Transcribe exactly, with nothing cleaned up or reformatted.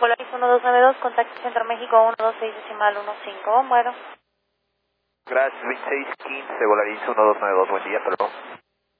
Volaris uno dos nueve dos, contacto Centro México uno dos seis decimal uno cinco, bueno. Gracias, veintiséis quince, Volaris uno dos nueve dos, buen día, perdón.